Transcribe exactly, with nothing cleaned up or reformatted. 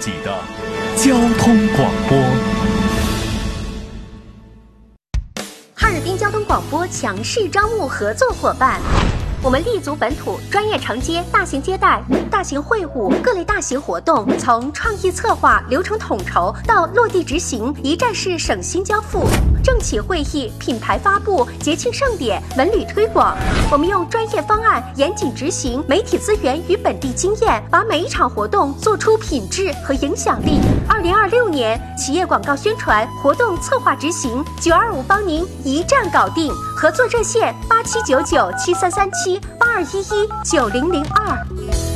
己的交通广播。 哈尔滨交通广播强势招募合作伙伴。我们立足本土，专业承接大型接待、大型会晤、各类大型活动，从创意策划、流程统筹到落地执行，一站式省心交付。政企会议、品牌发布、节庆盛典、文旅推广，我们用专业方案严谨执行，媒体资源与本地经验，把每一场活动做出品质和影响力。二零二六年企业广告宣传活动策划执行，九二五帮您一站搞定。合作热线八七九九七三三七八二一一九零零二。